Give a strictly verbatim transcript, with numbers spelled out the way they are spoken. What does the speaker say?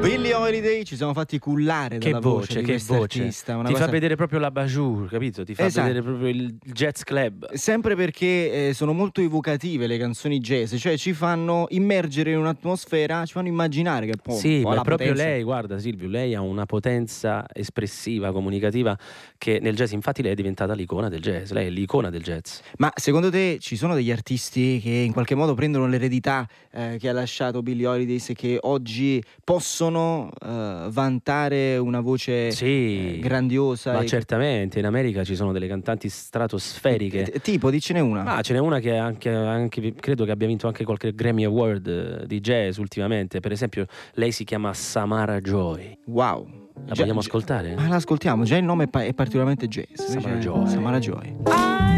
Billie Holiday, ci siamo fatti cullare Che dalla voce, voce di che voce. quest'artista, una Ti cosa... fa vedere proprio la Bajou, capito? Ti fa Esatto. vedere proprio il jazz club. Sempre perché eh, sono molto evocative le canzoni jazz, cioè ci fanno immergere in un'atmosfera, ci fanno immaginare che poi Sì, poi ma la è proprio potenza... lei, guarda Silvio, lei ha una potenza espressiva, comunicativa che nel jazz, infatti lei è diventata l'icona del jazz, lei è l'icona del jazz. Ma secondo te ci sono degli artisti che in qualche modo prendono l'eredità eh, che ha lasciato Billie Holiday e che oggi possono eh, vantare una voce Sì, eh, grandiosa? ma e... certamente, in America ci sono delle cantanti stratosferiche. T- tipo, dicene una. Ma ce n'è una che anche, anche credo che abbia vinto anche qualche Grammy Award eh, di jazz ultimamente, per esempio lei si chiama Samara Joy. Wow. La Già- vogliamo già- ascoltare? Ma l'ascoltiamo, già il nome è, pa- è particolarmente jazz. Samara Dice- Joy. Samara Joy. I